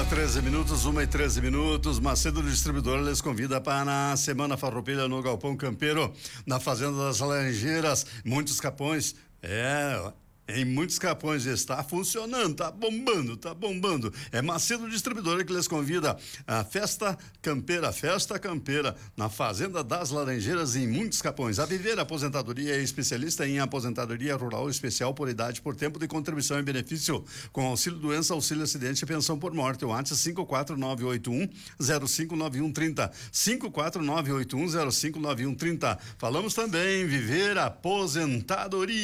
13 minutos, 1h13 minutos. Macedo Distribuidor lhes convida para a Semana Farroupilha no Galpão Campeiro, na Fazenda das Laranjeiras. Muitos Capões. Em Muitos Capões está funcionando, tá bombando. É Macedo Distribuidora que lhes convida a Festa Campeira, na Fazenda das Laranjeiras, em Muitos Capões. A Viver Aposentadoria é especialista em aposentadoria rural especial por idade, por tempo de contribuição e benefício, com auxílio doença, auxílio acidente e pensão por morte. O WhatsApp 54981-059130, 54981-059130. Falamos também em Viver Aposentadoria.